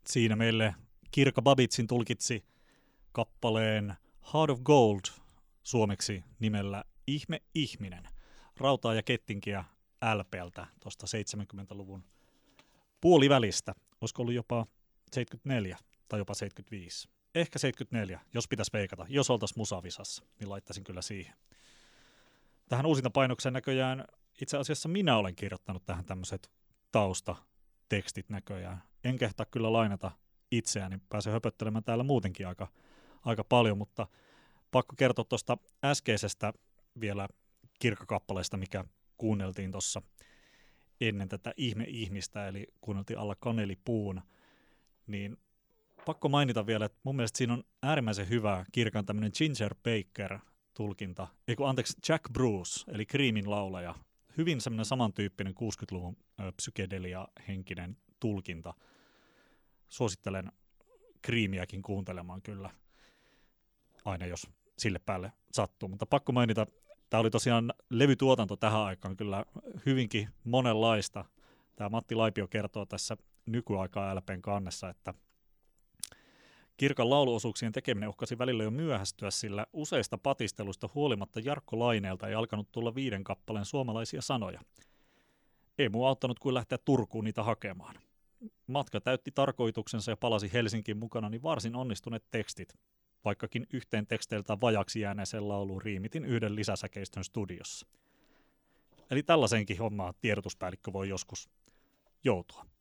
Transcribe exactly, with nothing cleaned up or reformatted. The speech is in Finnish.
Siinä meille Kirka Babitsin tulkitsi kappaleen Heart of Gold suomeksi nimellä Ihme ihminen. Rautaa ja kettinkiä L P:ltä tuosta seitsemänkymmentäluvun puolivälistä. Olisiko ollut jopa seitsemänkymmentäneljä tai jopa seitsemänkymmentäviisi. Ehkä seitsemänkymmentäneljä, jos pitäisi veikata. Jos oltaisiin musavisassa, niin laittaisin kyllä siihen. Tähän uusinta painokseen näköjään itse asiassa minä olen kirjoittanut tähän tämmöiset taustatekstit näköjään. En kehtaa kyllä lainata itseäni, pääsen höpöttelemään täällä muutenkin aika, aika paljon, mutta pakko kertoa tuosta äskeisestä vielä kirkakappaleesta, mikä kuunneltiin tuossa ennen tätä ihme-ihmistä, eli kuunneltiin Alla kanelipuun, niin pakko mainita vielä, että mun mielestä siinä on äärimmäisen hyvä Kirkan tämmöinen Ginger Baker-tulkinta, ei kun anteeksi, Jack Bruce, eli Creamin laulaja. Hyvin semmoinen samantyyppinen kuusikymmentäluvun ö, psykedelia-henkinen tulkinta. Suosittelen Creamiäkin kuuntelemaan kyllä, aina jos sille päälle sattuu. Mutta pakko mainita, tämä oli tosiaan levytuotanto tähän aikaan kyllä hyvinkin monenlaista. Tämä Matti Laipio kertoo tässä nykyaikaa L P:n kannessa, että Kirkan lauluosuuksien tekeminen uhkasi välillä jo myöhästyä, sillä useista patisteluista huolimatta Jarkko Laineelta ei alkanut tulla viiden kappaleen suomalaisia sanoja. Ei muu auttanut kuin lähteä Turkuun niitä hakemaan. Matka täytti tarkoituksensa ja palasi Helsinkiin mukana niin varsin onnistuneet tekstit, vaikkakin yhteen teksteiltä vajaksi jääneeseen lauluun riimitin yhden lisäsäkeistön studiossa. Eli tällaisenkin hommaa tiedotuspäällikkö voi joskus joutua.